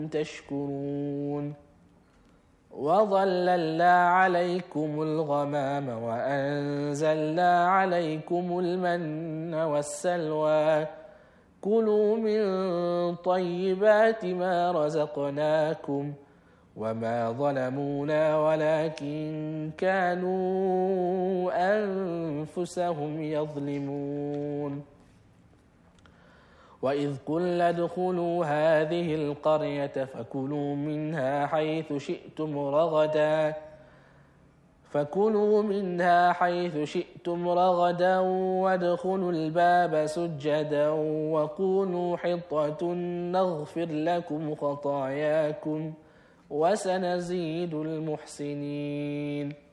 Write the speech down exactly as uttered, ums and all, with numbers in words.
تشكرون وظللنا عليكم الغمام وأنزلنا عليكم المن والسلوى كلوا من طيبات ما رزقناكم وما ظلمونا ولكن كانوا أنفسهم يظلمون وإذ قلنا ادخلوا هذه القرية فكلوا منها حيث شئتم رغدا فكلوا منها حيث شئتم رغدا وادخلوا الباب سجدا وقولوا حطة نغفر لكم خطاياكم وسنزيد المحسنين